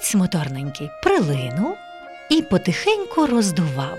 Вітерець моторненький прилинув і потихеньку роздував.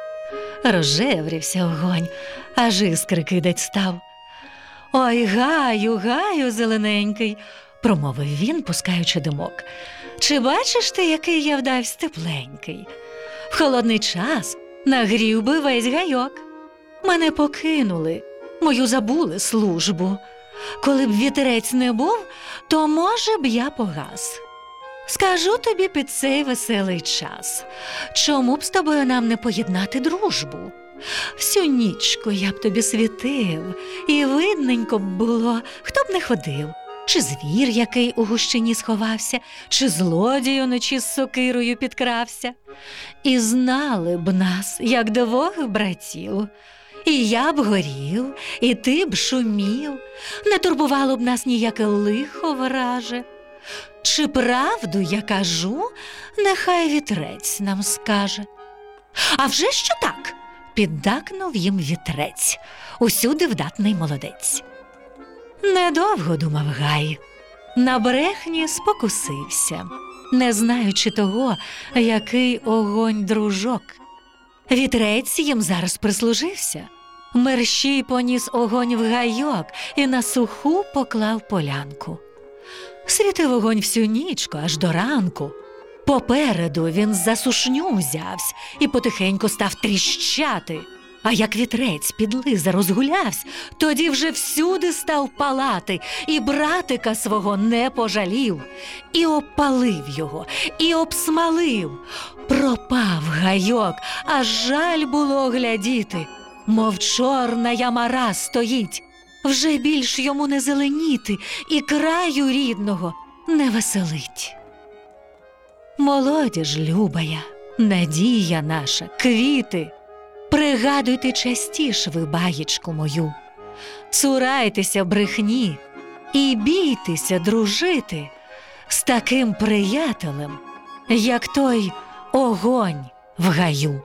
Розжеврівся огонь, аж іскри кидать став. «Ой, гаю, гаю, зелененький», – промовив він, пускаючи димок. «Чи бачиш ти, який я вдавсь тепленький? В холодний час нагрів би весь гайок. Мене покинули, мою забули службу. Коли б вітерець не був, то, може б, я погас. Скажу тобі під цей веселий час, чому б з тобою нам не поєднати дружбу? Всю нічку я б тобі світив, і видненько б було, хто б не ходив. Чи звір, який у гущині сховався, чи злодій уночі з сокирою підкрався. І знали б нас, як двох братів. І я б горів, і ти б шумів, не турбувало б нас ніяке лихо враже. Чи правду я кажу, нехай вітрець нам скаже». «А вже що так?» – піддакнув їм вітрець, усюди вдатний молодець. Недовго думав Гай, на брехні спокусився, не знаючи того, який огонь дружок. Вітрець їм зараз прислужився, мерщій поніс огонь в гайок і на суху поклав полянку. Світив огонь всю нічку, аж до ранку. Попереду він за сушню взявсь і потихеньку став тріщати. А як вітрець підлиза розгулявсь, тоді вже всюди став палати, і братика свого не пожалів. І обпалив його, і обсмалив. Пропав гайок, аж жаль було глядіти, мов чорна ямара стоїть. Вже більш йому не зеленіти, і краю рідного не веселить. Молодіж любая, надія наша, квіти, пригадуйте частіш ви баєчку мою. Цурайтеся брехні і бійтеся дружити з таким приятелем, як той огонь в гаю.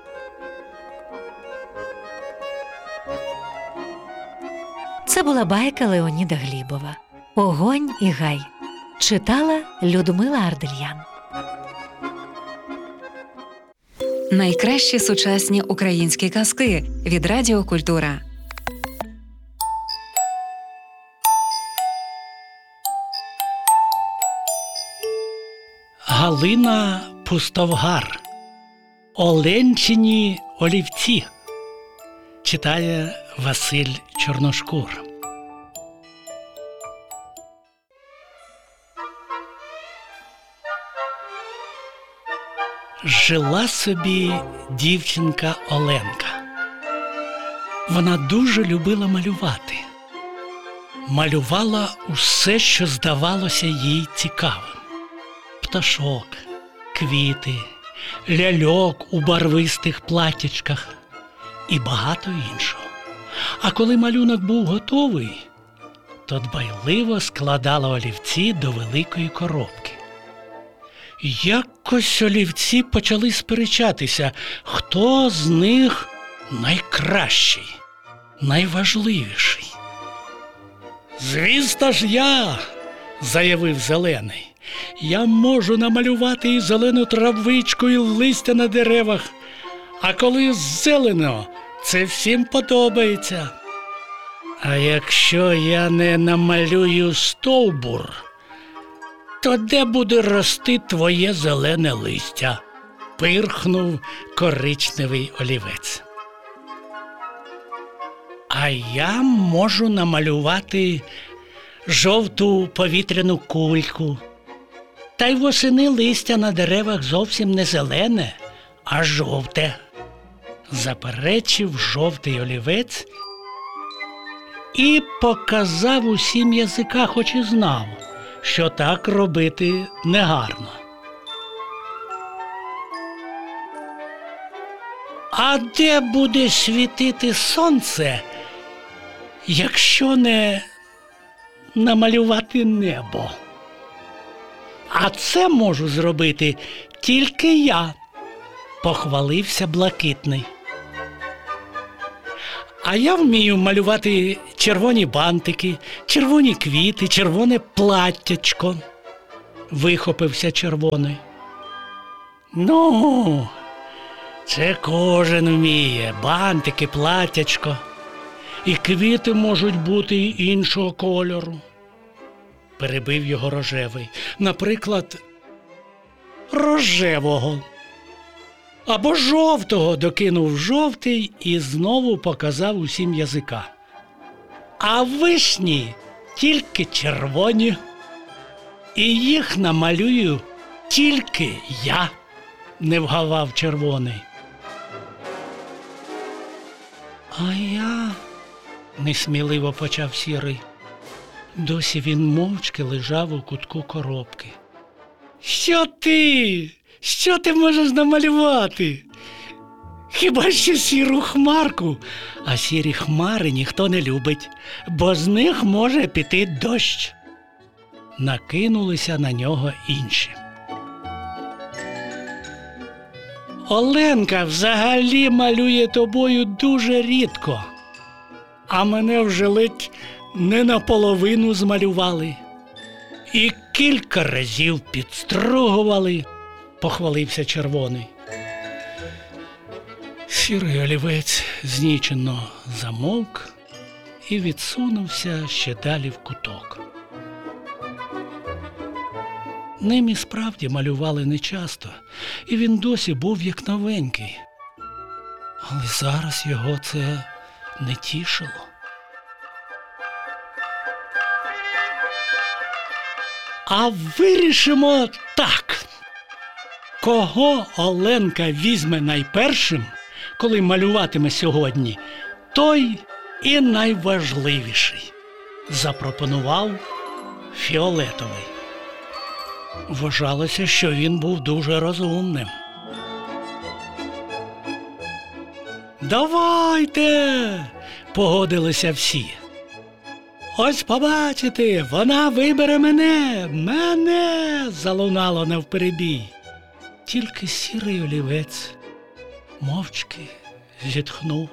Це була байка Леоніда Глібова «Огонь і гай». Читала Людмила Ардельян. Найкращі сучасні українські казки від Радіо Культура. Галина Пустовгар. Оленчині олівці. Читає Василь Чорношкур. Жила собі дівчинка Оленка. Вона дуже любила малювати. Малювала усе, що здавалося їй цікавим. Пташок, квіти, ляльок у барвистих платячках і багато іншого. А коли малюнок був готовий, то дбайливо складала олівці до великої коробки. Якось олівці почали сперечатися, хто з них найкращий, найважливіший. «Звісно ж я», – заявив Зелений. «Я можу намалювати і зелену травичку, і листя на деревах, а коли зелено, це всім подобається. А якщо я не намалюю стовбур, то де буде рости твоє зелене листя?» – пирхнув коричневий олівець. «А я можу намалювати жовту повітряну кульку. Та й восени листя на деревах зовсім не зелене, а жовте», – заперечив жовтий олівець і показав усім язика, хоч і знав, що так робити негарно. «А де буде світити сонце, якщо не намалювати небо? А це можу зробити тільки я», – похвалився Блакитний. «А я вмію малювати червоні бантики, червоні квіти, червоне платтячко», вихопився червоний. Ну, це кожен вміє, бантики, платтячко. І квіти можуть бути й іншого кольору. Перебив його рожевий. Наприклад, рожевого. Або жовтого, докинув жовтий і знову показав усім язика. А вишні тільки червоні. І їх намалюю тільки я, не вгавав червоний. А я, несміливо почав сірий. Досі він мовчки лежав у кутку коробки. Що ти? Що ти можеш намалювати? Хіба що сіру хмарку? А сірі хмари ніхто не любить, бо з них може піти дощ. Накинулися на нього інші. Оленка взагалі малює тобою дуже рідко, а мене вже ледь не наполовину змалювали. І кілька разів підстругували, похвалився червоний. Сірий олівець знічено замовк і відсунувся ще далі в куток. Ним і справді малювали нечасто, і він досі був як новенький. Але зараз його це не тішило. А вирішимо так. Кого Оленка візьме найпершим, коли малюватиме сьогодні, той і найважливіший, запропонував фіолетовий. Вважалося, що він був дуже розумним. «Давайте!» – погодилися всі. «Ось побачите, вона вибере мене! Мене!» – залунало навперебій. Тільки сірий олівець мовчки зітхнув.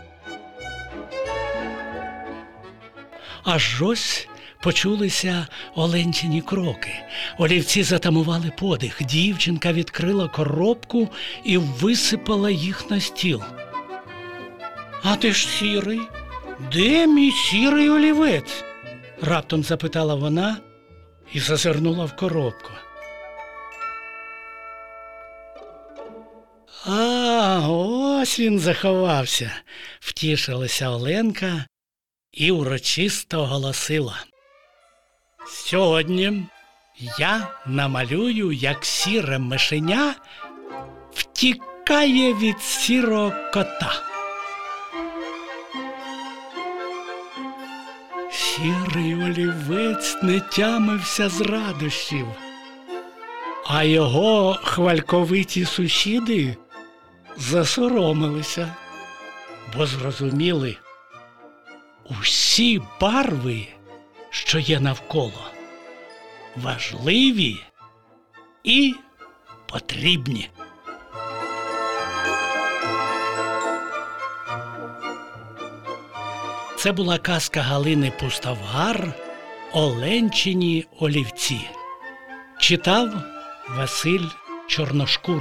Аж ось почулися Оленчині кроки. Олівці затамували подих. Дівчинка відкрила коробку і висипала їх на стіл. «А ти ж сірий? Де мій сірий олівець?» – раптом запитала вона і зазирнула в коробку. «А, ось він заховався», – втішилася Оленка і урочисто оголосила. «Сьогодні я намалюю, як сіре мишеня втікає від сірого кота». Сірий олівець не тямився з радощів, а його хвальковиті сусіди засоромилися, бо зрозуміли, усі барви, що є навколо, важливі і потрібні. Це була казка Галини Пустовгар «Оленчині олівці». Читав Василь Чорношкур.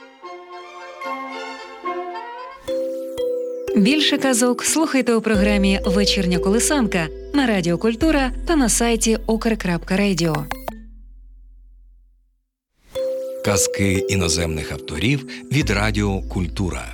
Більше казок слухайте у програмі «Вечірня колисанка» на Радіо Культура та на сайті ukr.radio. Казки іноземних авторів від Радіо Культура.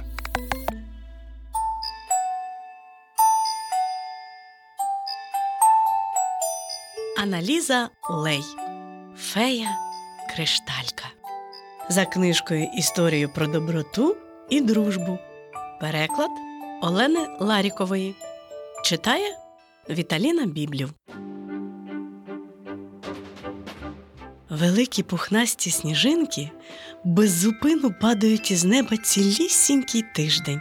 Аналіза Лей. Фея Кришталька. За книжкою «Історію про доброту і дружбу». Переклад Олени Ларікової. Читає Віталіна Біблів. Великі пухнасті сніжинки без зупину падають із неба цілісінький тиждень.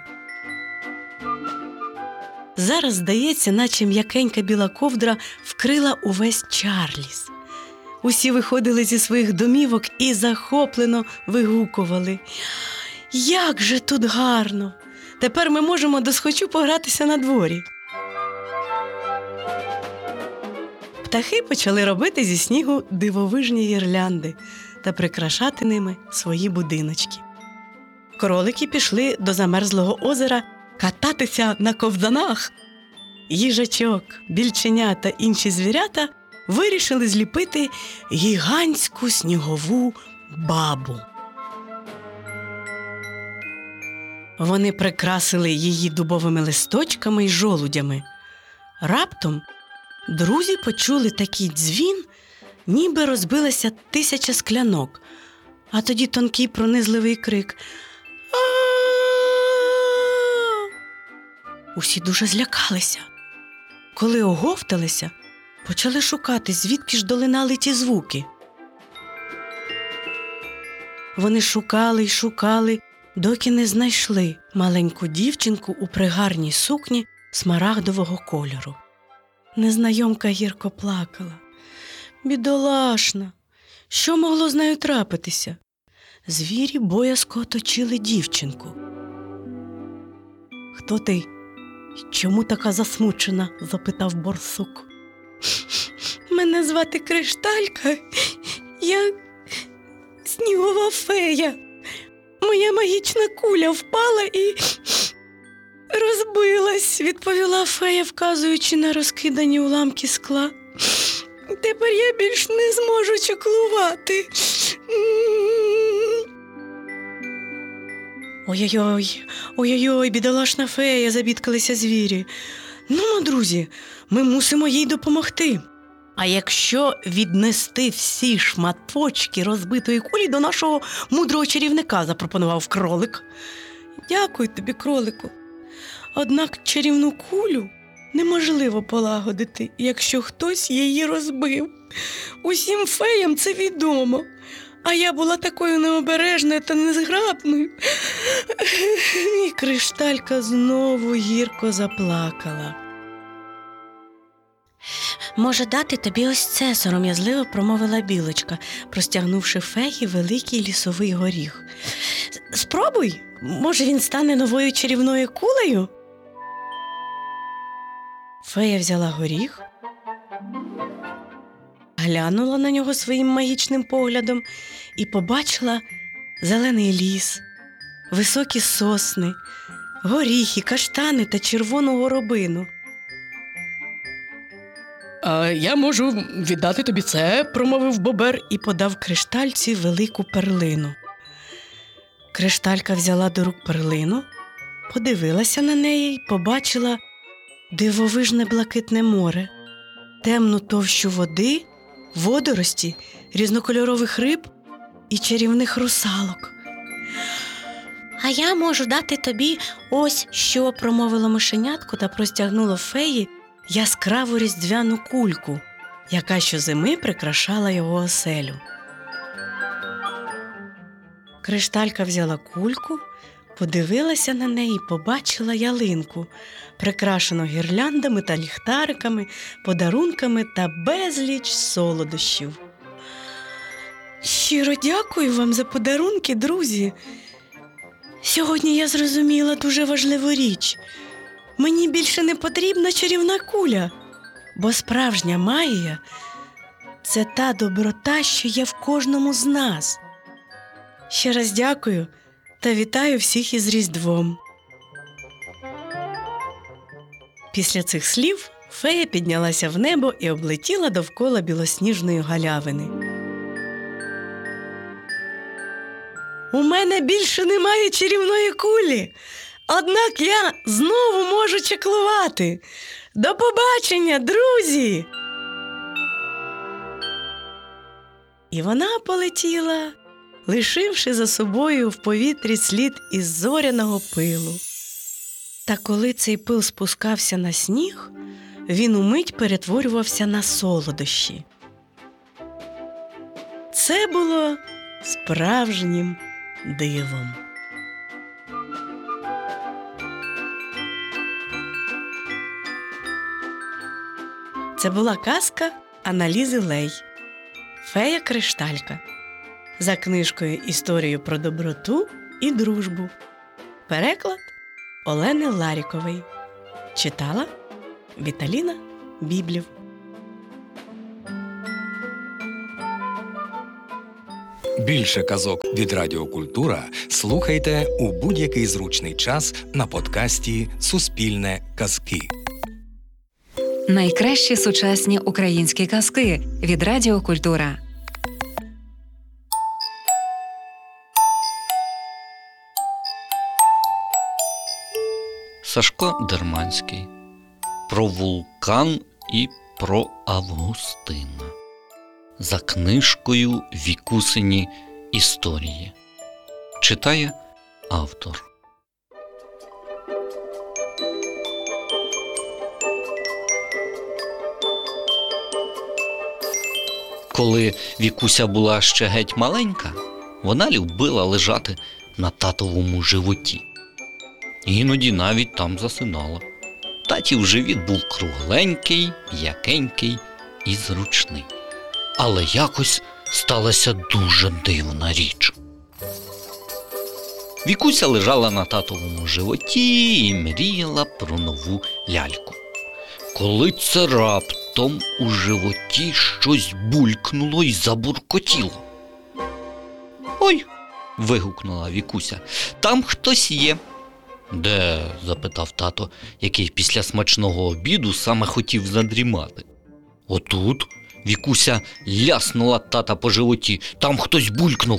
Зараз, здається, наче м'якенька біла ковдра вкрила увесь Чарльз. Усі виходили зі своїх домівок і захоплено вигукували: «Як же тут гарно! Тепер ми можемо досхочу погратися на дворі!» птахи почали робити зі снігу дивовижні гірлянди та прикрашати ними свої будиночки. Кролики пішли до замерзлого озера кататися на ковзанах. Їжачок, більченя та інші звірята вирішили зліпити гігантську снігову бабу. Вони прикрасили її дубовими листочками й жолудями. Раптом друзі почули такий дзвін, ніби розбилася 1000 склянок, а тоді тонкий пронизливий крик: «А-а-а!» Усі дуже злякалися. Коли оговталися, почали шукати, звідки ж долинали ті звуки. Вони шукали й шукали, доки не знайшли маленьку дівчинку у пригарній сукні смарагдового кольору. Незнайомка гірко плакала. Бідолашна! Що могло з нею трапитися? Звірі боязко оточили дівчинку. «Хто ти? Чому така засмучена?» – запитав борсук. «Мене звати Кришталька. Я снігова фея. Моя магічна куля впала і розбилась», – відповіла фея, вказуючи на розкидані уламки скла. «Тепер я більш не зможу чаклувати». «Ой-ой-ой, бідолашна фея», – забідкалися звірі. «Ну, друзі, ми мусимо їй допомогти. А якщо віднести всі шматочки розбитої кулі до нашого мудрого чарівника», – запропонував кролик. «Дякую тобі, кролику. Однак чарівну кулю неможливо полагодити, якщо хтось її розбив. Усім феям це відомо. А я була такою необережною та незграбною». І Кришталька знову гірко заплакала. «Може дати тобі ось це?» – сором'язливо промовила білочка, простягнувши феї великий лісовий горіх. «Спробуй, може він стане новою чарівною кулею?» Фея взяла горіх, глянула на нього своїм магічним поглядом і побачила зелений ліс, високі сосни, горіхи, каштани та червону горобину. «Я можу віддати тобі це», – промовив бобер і подав Криштальці велику перлину. Кришталька взяла до рук перлину, подивилася на неї й побачила дивовижне блакитне море, темну товщу води, водорості, різнокольорових риб і чарівних русалок. «А я можу дати тобі ось що», – промовило мишенятко та простягнуло феї яскраву різдвяну кульку, яка щозими прикрашала його оселю. Кришталька взяла кульку, подивилася на неї і побачила ялинку, прикрашену гірляндами та ліхтариками, подарунками та безліч солодощів. «Щиро дякую вам за подарунки, друзі. Сьогодні я зрозуміла дуже важливу річ. Мені більше не потрібна чарівна куля, бо справжня магія – це та доброта, що є в кожному з нас. Ще раз дякую та вітаю всіх із Різдвом». Після цих слів фея піднялася в небо і облетіла довкола білосніжної галявини. «У мене більше немає чарівної кулі, однак я знову можу чаклувати. До побачення, друзі!» І вона полетіла, лишивши за собою в повітрі слід із зоряного пилу. Та коли цей пил спускався на сніг, він умить перетворювався на солодощі. Це було справжнім дивом. Це була казка Аналізи Лей «Фея Кришталька» за книжкою «Історію про доброту і дружбу». Переклад Олени Ларікової. Читала Віталіна Біблів. Більше казок від Радіо Культура слухайте у будь-який зручний час на подкасті «Суспільне казки». Найкращі сучасні українські казки від Радіо Культура. Сашко Дерманський. Про вулкан і про Августина. За книжкою Вікусині історії. Читає автор. Коли Вікуся була ще геть маленька, вона любила лежати на татовому животі. Іноді навіть там засинала. Татів живіт був кругленький, м'якенький і зручний. Але якось сталася дуже дивна річ. Вікуся лежала на татовому животі і мріяла про нову ляльку. Коли це раптом у животі щось булькнуло і забуркотіло. «Ой!» – вигукнула Вікуся. «Там хтось є!» «Де?» – запитав тато, який після смачного обіду саме хотів задрімати. «Отут!» – Вікуся ляснула тата по животі. «Там хтось булькнув!»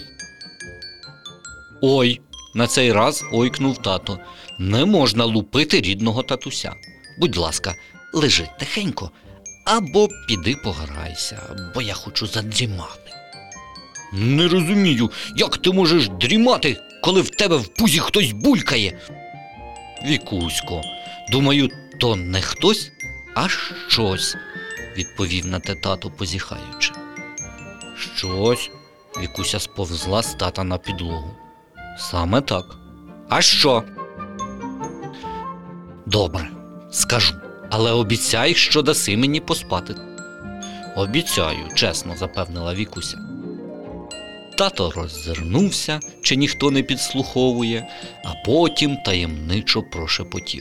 «Ой!» – на цей раз ойкнув тато. «Не можна лупити рідного татуся. Будь ласка, лежи тихенько, або піди пограйся, бо я хочу задрімати». «Не розумію, як ти можеш дрімати, коли в тебе в пузі хтось булькає?» «Вікусько, думаю, то не хтось, а щось», – відповів на те тато, позіхаючи. «Щось?» – Вікуся сповзла з тата на підлогу. «Саме так. А що?» «Добре, скажу, але обіцяй, що даси мені поспати». «Обіцяю», – чесно запевнила Вікуся. Тато роззирнувся, чи ніхто не підслуховує, а потім таємничо прошепотів.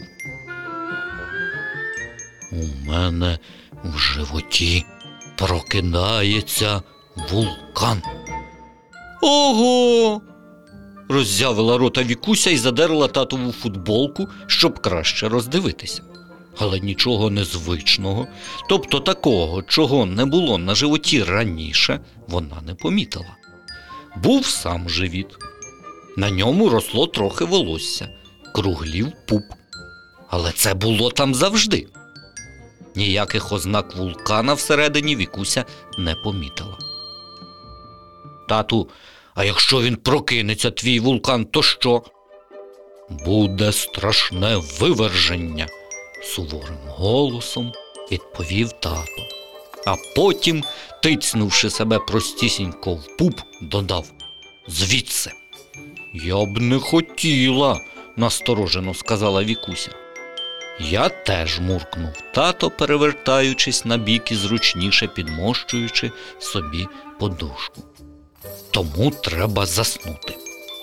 «У мене в животі прокидається вулкан». «Ого!» – роззявила рота Вікуся і задерла татову футболку, щоб краще роздивитися. Але нічого незвичного, тобто такого, чого не було на животі раніше, вона не помітила. Був сам живіт. На ньому росло трохи волосся, круглів пуп. Але це було там завжди. Ніяких ознак вулкана всередині Вікуся не помітила. «Тату, а якщо він прокинеться, твій вулкан, то що?» «Буде страшне виверження», – суворим голосом відповів тато. А потім, тицнувши себе простісінько в пуп, додав: «Звідси». «Я б не хотіла», – насторожено сказала Вікуся. «Я теж», – муркнув тато, перевертаючись на бік і зручніше підмощуючи собі подушку. «Тому треба заснути».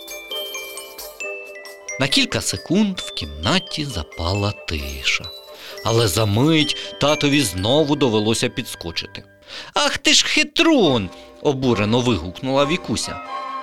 На кілька секунд в кімнаті запала тиша. Але за мить татові знову довелося підскочити. «Ах ти ж хитрун!» – обурено вигукнула Вікуся.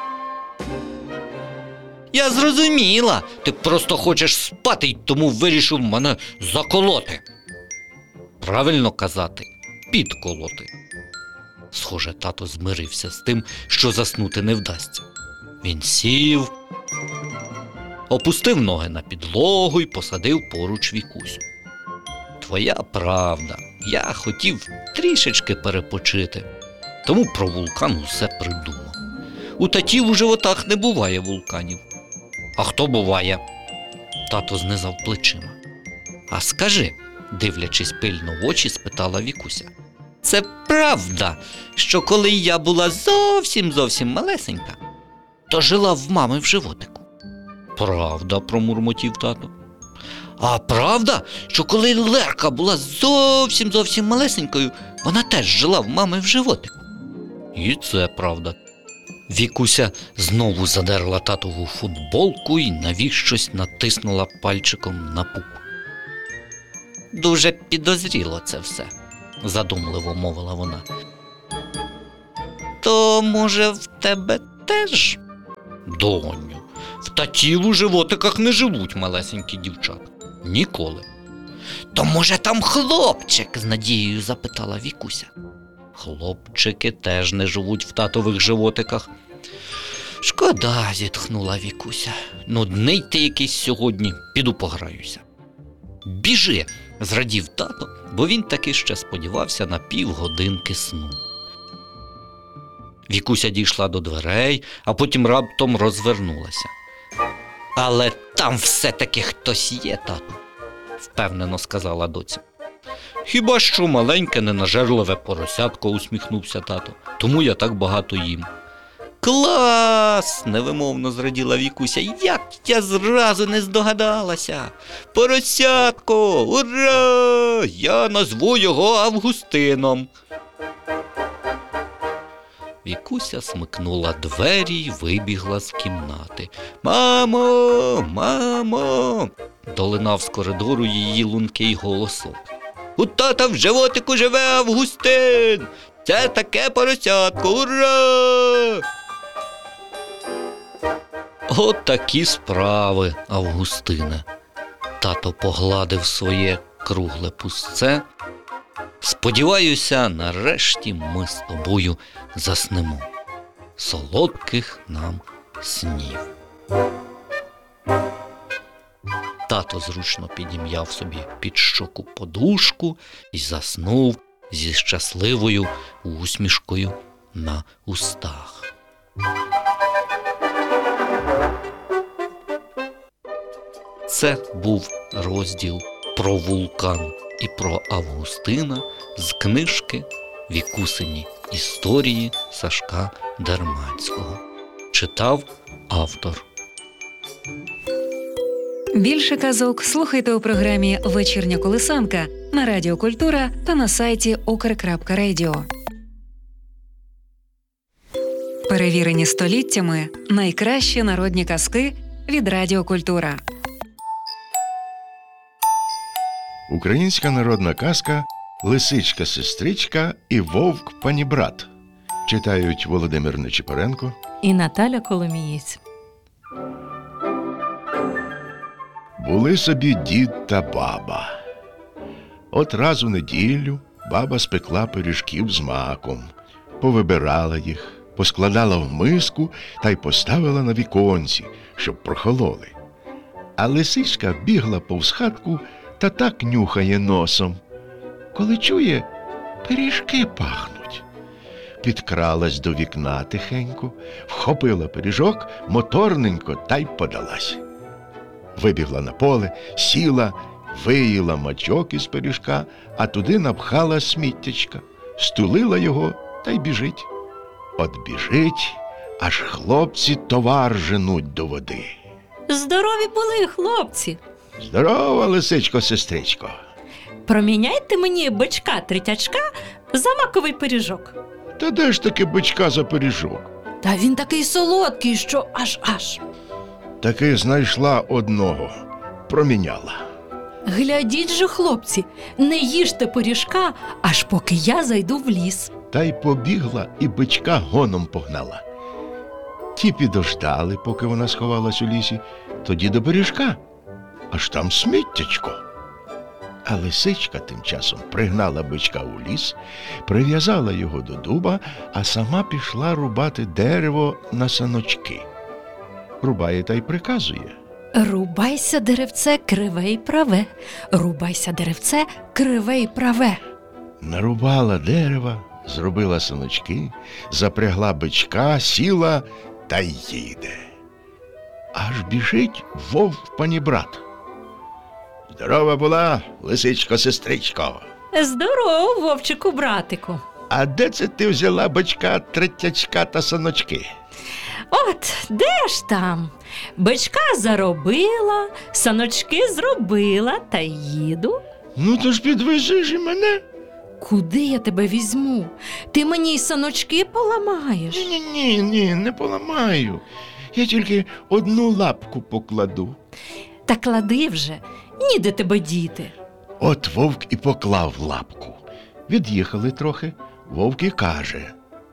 «Я зрозуміла, ти просто хочеш спати й тому вирішив мене заколоти». «Правильно казати – підколоти». Схоже, тато змирився з тим, що заснути не вдасться. Він сів, опустив ноги на підлогу й посадив поруч Вікусю. «Твоя правда, я хотів трішечки перепочити, тому про вулкан усе придумав. У татів у животах не буває вулканів». «А хто буває?» Тато знизав плечима. «А скажи», дивлячись пильно в очі, спитала Вікуся, «це правда, що коли я була зовсім малесенька, то жила в мами в животику?» «Правда», промурмотів тато. «А правда, що коли Лерка була зовсім малесенькою, вона теж жила в мами в животику?» «І це правда». Вікуся знову задерла татову футболку і навіщось натиснула пальчиком на пуп. «Дуже підозріло це все», – задумливо мовила вона. «То, може, в тебе теж. Доню, в татів у животиках не живуть малесенькі дівчата. Ніколи. То може там хлопчик? З надією запитала Вікуся. Хлопчики теж не живуть в татових животиках. Шкода, зітхнула Вікуся. Нудний ти якийсь сьогодні, піду пограюся. Біжи, зрадів тато, бо він таки ще сподівався на півгодинки сну. Вікуся дійшла до дверей, а потім раптом розвернулася. Але там все-таки хтось є, тату, впевнено сказала доця. Хіба що маленьке ненажерливе поросятко, усміхнувся тато. Тому я так багато їм. Клас! Невимовно зраділа Вікуся. Як я зразу не здогадалася. Поросятко! Ура! Я назву його Августином. Вікуся смикнула двері й вибігла з кімнати. Мамо! Мамо! Долинав з коридору її лункий голосок. У тата в животику живе Августин! Це таке поросятко! Ура! От такі справи, Августине. Тато погладив своє кругле пузце. Сподіваюся, нарешті ми з тобою заснемо. Солодких нам снів. Тато зручно підім'яв собі під щоку подушку і заснув зі щасливою усмішкою на устах. Це був розділ про вулкан і про Августина з книжки «Вікусині історії» Сашка Дерманського. Читав автор. Більше казок слухайте у програмі «Вечірня колисанка» на Радіо Культура та на сайті ukr.radio. Перевірені століттями найкращі народні казки від Радіо Культура. Українська народна казка «Лисичка-сестричка» і «Вовк-панібрат». Читають Володимир Нечипоренко І Наталя Коломієць. Були собі дід та баба. От раз у неділю баба спекла пиріжків з маком, повибирала їх, поскладала в миску та й поставила на віконці, щоб прохололи. А лисичка бігла повз хатку та так нюхає носом. Коли чує, пиріжки пахнуть. Підкралась до вікна тихенько, вхопила пиріжок моторненько та й подалась. Вибігла на поле, сіла, виїла мачок із пиріжка, а туди напхала сміттячка, стулила його та й біжить. От біжить, аж хлопці товар женуть до води. Здорові були, хлопці. Здорова, лисичко-сестричко. Проміняйте мені бичка-третячка за маковий пиріжок. Та де ж таки бичка за пиріжок? Та він такий солодкий, що аж. Таки знайшла одного, проміняла. Глядіть же, хлопці, не їжте пиріжка, аж поки я зайду в ліс. Та й побігла і бичка гоном погнала. Ті підождали, поки вона сховалась у лісі, тоді до пиріжка, аж там сміттячко. А лисичка тим часом пригнала бичка у ліс, прив'язала його до дуба, а сама пішла рубати дерево на саночки. Рубає та й приказує. Рубайся, деревце, криве й праве. Рубайся, деревце, криве й праве. Нарубала дерева, зробила саночки, запрягла бичка, сіла та й їде. Аж біжить вовк-панібрат. Здорова була, лисичко-сестричко. Здорово, вовчику, братику. А де це ти взяла бичка, третячка та саночки? От, де ж там? Бичка заробила, саночки зробила, та їду. Ну, то ж підвези ж і мене. Куди я тебе візьму? Ти мені й саночки поламаєш. Ні, не поламаю. Я тільки одну лапку покладу. Та клади вже, ніде тебе діти. От вовк і поклав лапку. Від'їхали трохи, вовк і каже.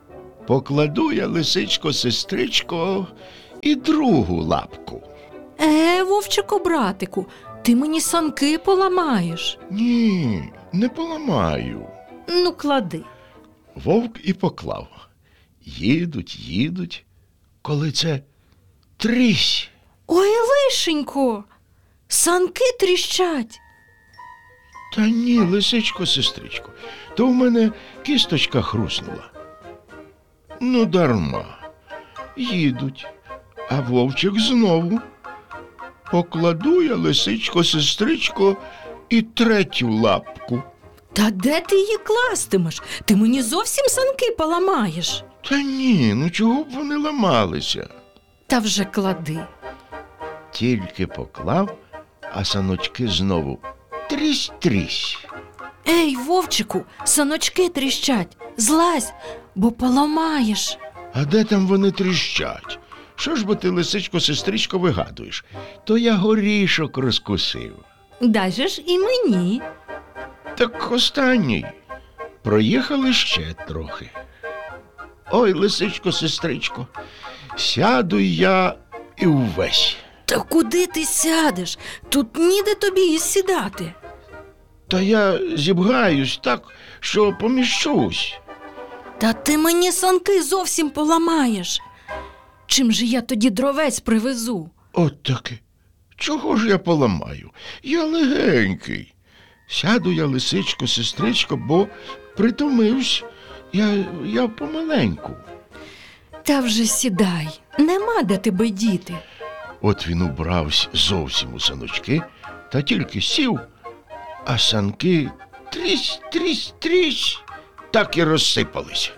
покладу я, лисичко-сестричко, і другу лапку. Вовчику, братику, ти мені санки поламаєш. Ні, не поламаю. Ну, клади. Вовк і поклав. Їдуть, коли це трісь. Ой, лишенько, санки тріщать. Та ні, лисичко-сестричко, то в мене кісточка хруснула. Ну, дарма. Їдуть, а вовчик знову. Покладу я, лисичко-сестричко, і третю лапку. Та де ти її кластимеш? Ти мені зовсім санки поламаєш. Та ні, ну чого б вони ламалися? Та вже клади. Тільки поклав, а саночки знову трісь-трісь. Ей, вовчику, саночки тріщать. Злазь, бо поламаєш. А де там вони тріщать? Що ж бо ти, лисичко-сестричко, вигадуєш? То я горішок розкусив. Дай же ж і мені. Так останній. Проїхали ще трохи. Ой, лисичко-сестричко, сяду я і увесь. Та куди ти сядеш? Тут ніде тобі і сідати. Та я зібгаюсь так, що поміщусь. Та ти мені санки зовсім поламаєш. Чим же я тоді дровець привезу? От таки. Чого ж я поламаю? Я легенький. Сяду я, лисичко-сестричко, бо притомився. Я помаленьку. Та вже сідай, нема де тебе діти. От він убрався зовсім у саночки, та тільки сів, а санки трісь, так і розсипалися.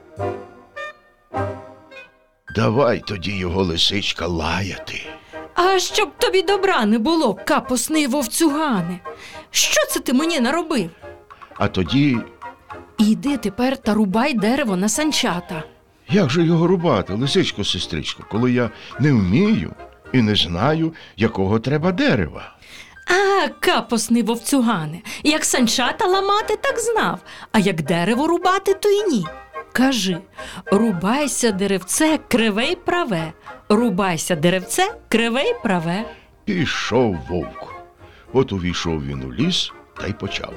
Давай тоді його, лисичка, лаяти. А щоб тобі добра не було, капусний вовцюгане. Що це ти мені наробив? А тоді, Іди тепер та рубай дерево на санчата. як же його рубати, лисичко-сестричко, коли я не вмію і не знаю, якого треба дерева? А, капусний вовцюгане, як санчата ламати, так знав, а як дерево рубати, то й ні. Кажи, рубайся, деревце, криве й праве, рубайся, деревце, криве й праве. Пішов вовк. От увійшов він у ліс та й почав.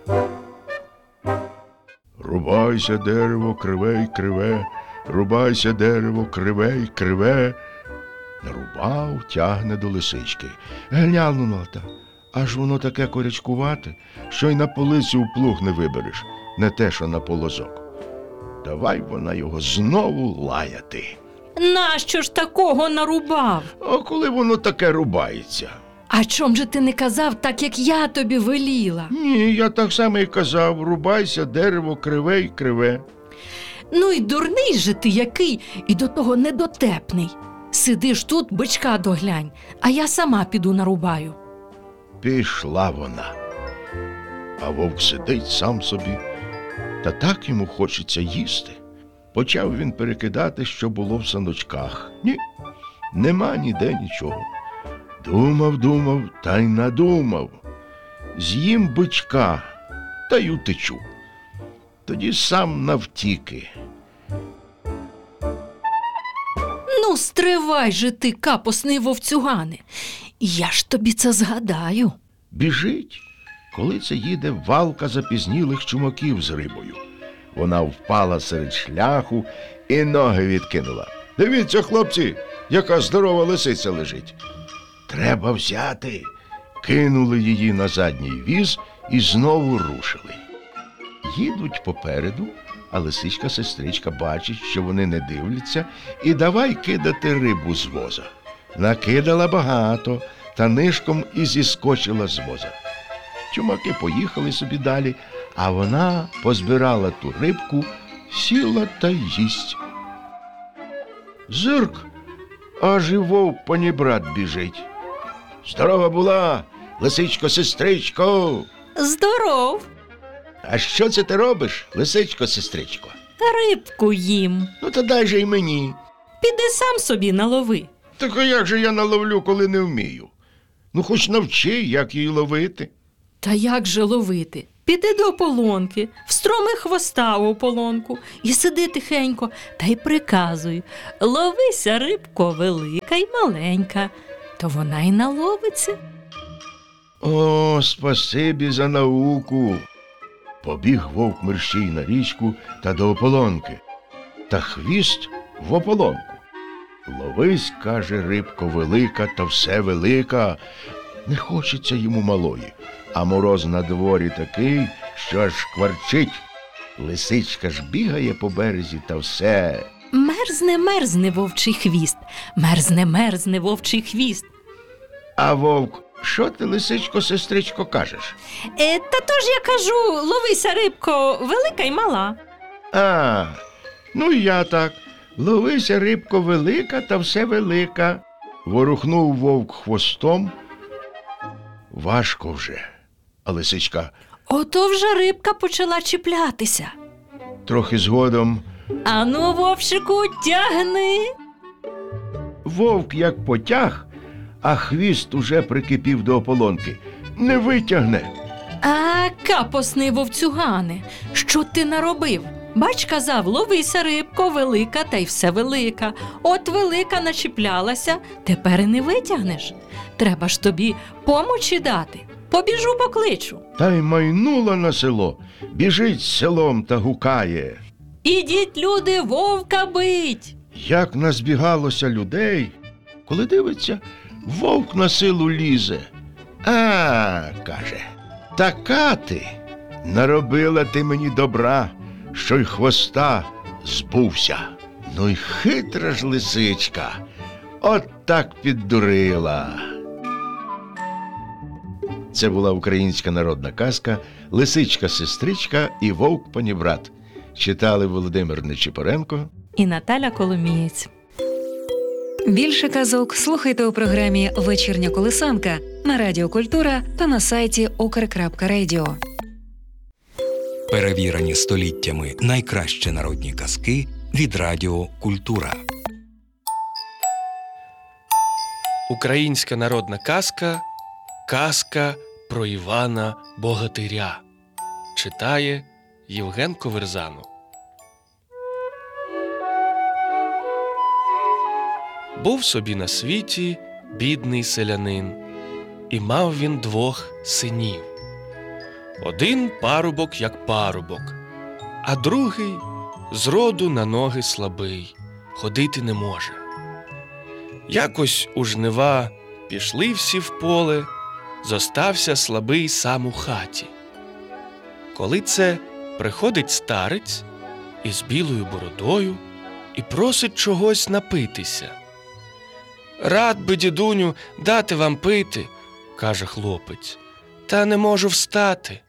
Рубайся, дерево, криве й криве, рубайся, дерево, криве й криве. Нарубав, тягне до лисички. Глянула та, аж воно таке корячкувате, що й на полицю в плуг не вибереш, не те, що на полозок. Давай вона його знову лаяти. Нащо ж такого нарубав? А коли воно таке рубається? А чом же ти не казав так, як я тобі веліла? Ні, я так само і казав, рубайся, дерево, криве й криве. Ну й дурний же ти який, і до того недотепний. Сидиш тут, бичка доглянь, а я сама піду нарубаю. Пішла вона. А вовк сидить сам собі, та так йому хочеться їсти. Почав він перекидати, що було в саночках. Ні, нема ніде нічого. Думав, та й надумав. З'їм бичка, та й утечу. Тоді сам навтіки. Ну, стривай же ти, капусний вовцюгане. Я ж тобі це згадаю. Біжить, коли це їде валка запізнілих чумаків з рибою. Вона впала серед шляху і ноги відкинула. Дивіться, хлопці, яка здорова лисиця лежить. Треба взяти. Кинули її на задній віз і знову рушили. Їдуть попереду, а лисичка-сестричка бачить, що вони не дивляться, і давай кидати рибу з воза. Накидала багато, та нишком і зіскочила з воза. Чумаки поїхали собі далі, а вона позбирала ту рибку, сіла та й їсть. Зирк, аж і вовк панібрат біжить. Здорова була, лисичко-сестричко! Здоров, А що це ти робиш, лисичко-сестричко? рибку їм. Ну, та дай же й мені. Піди сам собі налови. Так а як же я наловлю, коли не вмію? Ну, хоч навчи, як її ловити. Та як же ловити? піди до ополонки, встроми хвоста у ополонку і сиди тихенько та й приказуй: ловися, рибко, велика й маленька, то вона й наловиться. О, спасибі за науку. Побіг вовк мерщій на річку та до ополонки, та хвіст в ополонку. Ловись, каже, рибко велика, та все велика. Не хочеться йому малої, а мороз на дворі такий, що аж шкварчить. Лисичка ж бігає по березі та все. Мерзне, мерзне вовчий хвіст, мерзне, мерзне вовчий хвіст. А вовк: що ти, лисичко, сестричко, кажеш? Та то ж я кажу: ловися, рибко, велика й мала. А, ну і я так. Ловися, рибко, велика, та все велика. Ворухнув вовк хвостом. Важко вже. А лисичка: Ото вже рибка почала чіплятися. трохи згодом. Ану, вовчику, тягни. Вовк як потяг, а хвіст уже прикипів до ополонки. Не витягне. А, капосний вовцюгане, що ти наробив? Бач, казав: ловися, рибко, велика, та й все велика. От велика начіплялася, тепер і не витягнеш. Треба ж тобі помочі дати. Побіжу покличу. Та й майнула на село. Біжить селом та гукає. Ідіть, люди, вовка бить. Як назбігалося людей, коли дивиться, вовк на силу лізе. А, каже, така ти, наробила ти мені добра, що й хвоста збувся. Ну й хитра ж лисичка, от так піддурила. Це була українська народна казка «Лисичка-сестричка і вовк-панібрат». Читали Володимир Нечипоренко і Наталя Коломієць. Більше казок слухайте у програмі «Вечірня колисанка» на Радіо Культура та на сайті ukr.radio. Перевірені століттями найкращі народні казки від Радіо Культура. Українська народна казка «Казка про Івана Богатиря». Читає Євген Коверзанов. Був собі на світі бідний селянин, і мав він 2 синів. Один парубок як парубок, а другий зроду на ноги слабий, ходити не може. Якось у жнива пішли всі в поле, зостався слабий сам у хаті. Коли це приходить старець із білою бородою і просить чогось напитися. «Рад би, дідуню, дати вам пити», – каже хлопець, – «та не можу встати».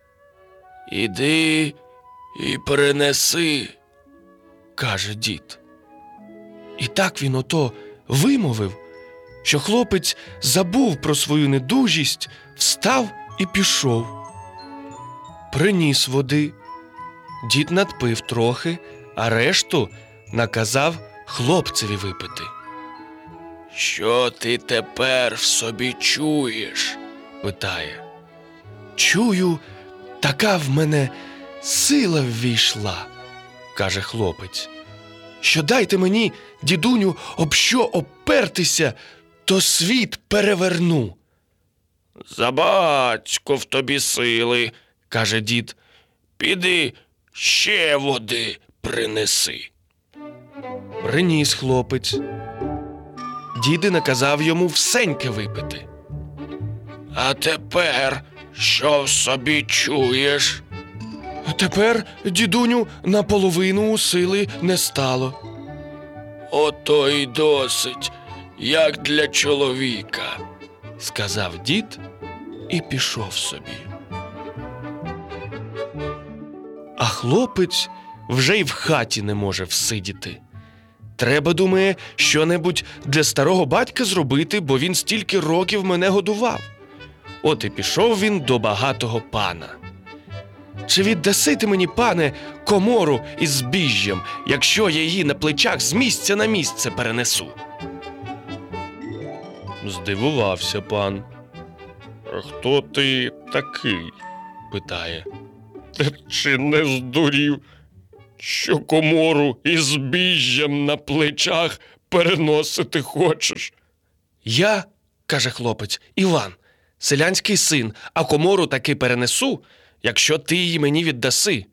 «Іди і принеси», – каже дід. І так він ото вимовив, що хлопець забув про свою недужість, встав і пішов. Приніс води. Дід надпив трохи, а решту наказав хлопцеві випити. «Що ти тепер в собі чуєш?» – питає. «Чую, така в мене сила ввійшла», – каже хлопець, «що дайте мені, дідуню, об що опертися, то світ переверну». «Забацько в тобі сили», – каже дід, «піди ще води принеси». Приніс хлопець. Дід наказав йому всеньке випити. «А тепер що в собі чуєш?» «Тепер, дідуню, наполовину сили не стало». «Ото й досить, як для чоловіка», – сказав дід і пішов собі. А хлопець вже й в хаті не може всидіти. Треба, думає, що-небудь для старого батька зробити, бо він стільки років мене годував. От і пішов він до багатого пана. «Чи віддаси ти мені, пане, комору із збіжжям, якщо я її на плечах з місця на місце перенесу?» Здивувався пан. «Хто ти такий?» питає: «Ти чи не здурів, що комору із збіжжям на плечах переносити хочеш?» «Я, – каже хлопець, – Іван, селянський син, а комору таки перенесу, якщо ти її мені віддаси».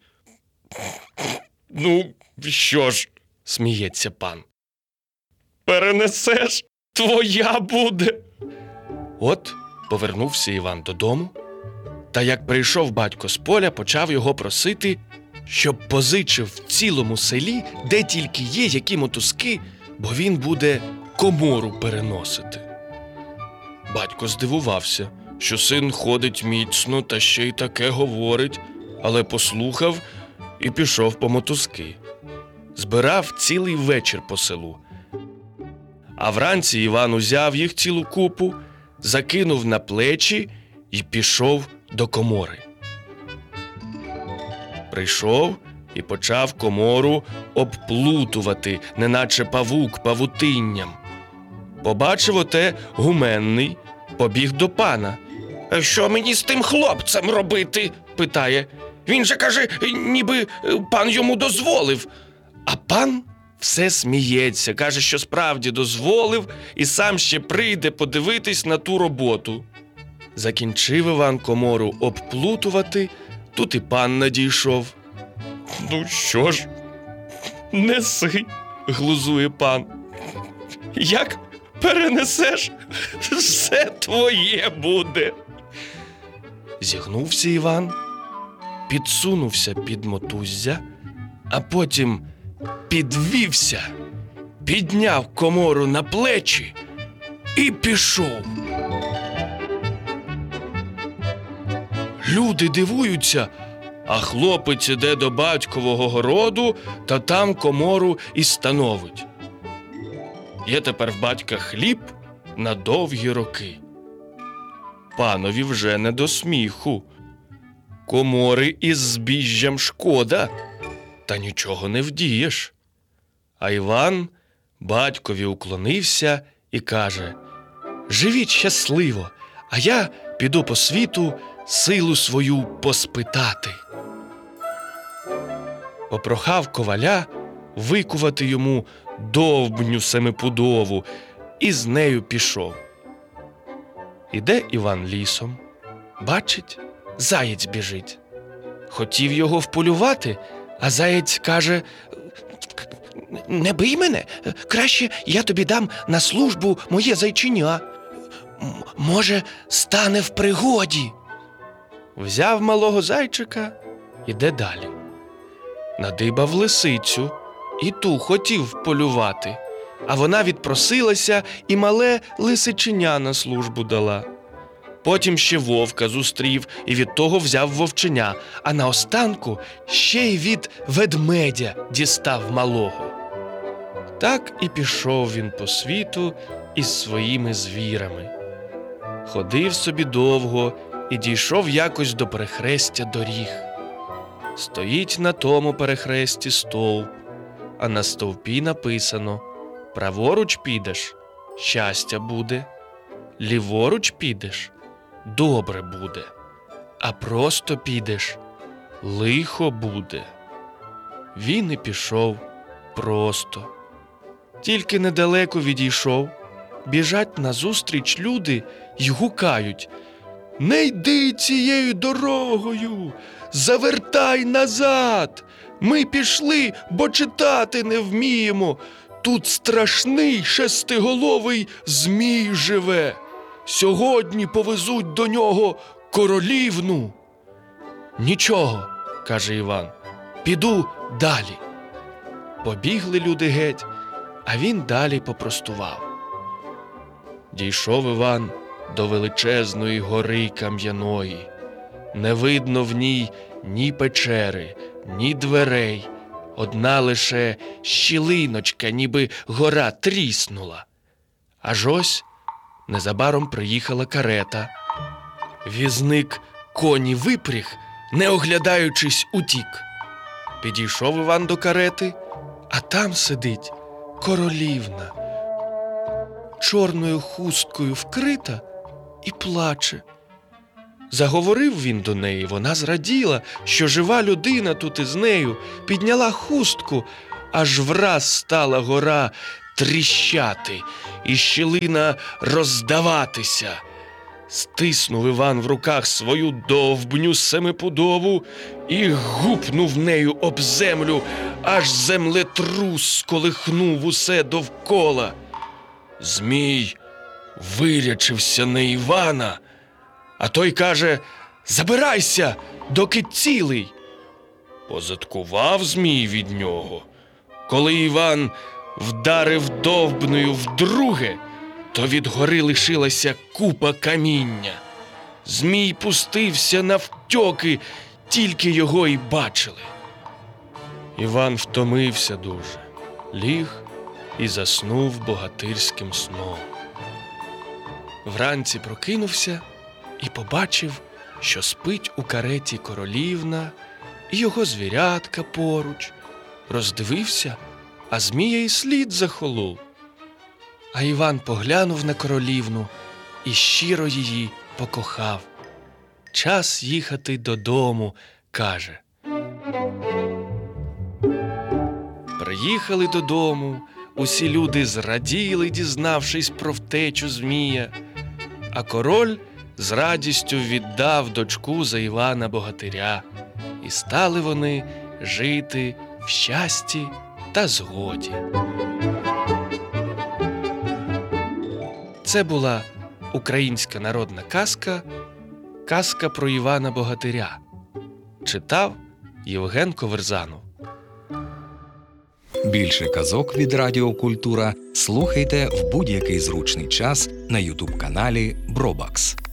«Ну, що ж, – сміється пан, – перенесеш, твоя буде». От повернувся Іван додому, та як прийшов батько з поля, почав його просити, щоб позичив в цілому селі, де тільки є які мотузки, бо він буде комору переносити. Батько здивувався, що син ходить міцно та ще й таке говорить, але послухав і пішов по мотузки. Збирав цілий вечір по селу. А вранці Іван узяв їх цілу купу, закинув на плечі і пішов до комори. Прийшов і почав комору обплутувати, неначе павук павутинням. Побачив оте гуменний, побіг до пана. «Що мені з тим хлопцем робити?» – питає. «Він же, каже, ніби пан йому дозволив». А пан все сміється, каже, що справді дозволив і сам ще прийде подивитись на ту роботу. Закінчив Іван комору обплутувати, тут і пан надійшов. «Ну що ж, неси», – глузує пан. «Як перенесеш, все твоє буде». Зігнувся Іван, підсунувся під мотуззя, а потім підвівся, підняв комору на плечі і пішов. Люди дивуються, а хлопець іде до батькового городу та там комору і становить. Є тепер в батька хліб на довгі роки. Панові вже не до сміху. Комори із збіжжям шкода, та нічого не вдієш. А Іван батькові уклонився і каже: «Живіть щасливо, а я піду по світу силу свою поспитати». Попрохав коваля викувати йому довбню семипудову і з нею пішов. Іде Іван лісом, бачить, заєць біжить. Хотів його вполювати, а заєць каже: «Не бий мене, краще я тобі дам на службу моє зайчиня. Може, стане в пригоді». Взяв малого зайчика, іде далі. Надибав лисицю, і ту хотів вполювати, а вона відпросилася і мале лисиченя на службу дала. Потім ще вовка зустрів і від того взяв вовченя, а наостанку ще й від ведмедя дістав малого. Так і пішов він по світу із своїми звірами. Ходив собі довго і дійшов якось до перехрестя доріг. Стоїть на тому перехресті стовп, а на стовпі написано: праворуч підеш – щастя буде, ліворуч підеш – добре буде, а просто підеш – лихо буде. Він і пішов просто. Тільки недалеко відійшов, біжать назустріч люди й гукають: «Не йди цією дорогою! Завертай назад! Ми пішли, бо читати не вміємо. Тут страшний шестиголовий змій живе. Сьогодні повезуть до нього королівну». «Нічого, – каже Іван, – піду далі». Побігли люди геть, а він далі попростував. Дійшов Іван до величезної гори кам'яної. Не видно в ній ні печери, ні дверей, одна лише щілиночка, ніби гора тріснула. Аж ось незабаром приїхала карета. Візник коні випряг, не оглядаючись, утік. Підійшов Іван до карети, а там сидить королівна, чорною хусткою вкрита і плаче. Заговорив він до неї, вона зраділа, що жива людина тут із нею, підняла хустку, аж враз стала гора тріщати і щілина роздаватися. Стиснув Іван в руках свою довбню семипудову і гупнув нею об землю, аж землетрус сколихнув усе довкола. Змій вирячився на Івана, а той каже: «Забирайся, доки цілий». Позадкував Змій від нього. Коли Іван вдарив довбнею вдруге, то від гори лишилася купа каміння. Змій пустився навтьоки, тільки його й бачили. Іван втомився дуже, ліг і заснув богатирським сном. Вранці прокинувся і побачив, що спить у кареті королівна і його звірятка поруч. Роздивився, а Змія й слід захолов. А Іван поглянув на королівну і щиро її покохав. Час їхати додому, каже. Приїхали додому, усі люди зраділи, дізнавшись про втечу Змія, а король з радістю віддав дочку за Івана Богатиря, і стали вони жити в щасті та згоді. Це була українська народна казка «Казка про Івана Богатиря». Читав Євген Коверзанов. Більше казок від Радіо Культура слухайте в будь-який зручний час на YouTube-каналі Бробакс.